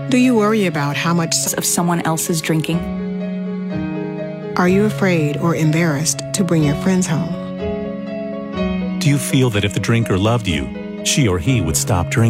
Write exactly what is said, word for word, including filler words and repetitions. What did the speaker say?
Do you worry about how much of someone else's drinking? Are you afraid or embarrassed to bring your friends home? Do you feel that if the drinker loved you, she or he would stop drinking?